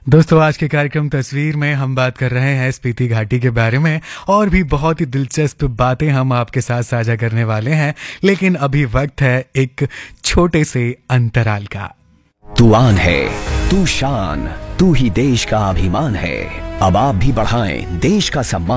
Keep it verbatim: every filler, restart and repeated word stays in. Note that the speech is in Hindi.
दोस्तों, आज के कार्यक्रम तस्वीर में हम बात कर रहे हैं स्पीति घाटी के बारे में और भी बहुत ही दिलचस्प बातें हम आपके साथ साझा करने वाले हैं। लेकिन अभी वक्त है एक छोटे से अंतराल का। तू आन है, तू शान, तू ही देश का अभिमान है। अब आप भी बढ़ाएं देश का सम्मान।